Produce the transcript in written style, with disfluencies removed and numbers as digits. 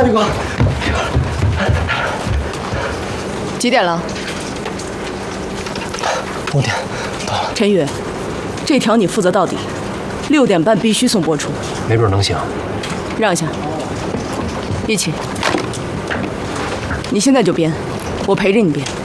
快点快！ 几点了 5点到了。 陈宇，这条你负责到底，6点半必须送播出。 没准能行。 让一下，一起。你现在就编，我陪着你编。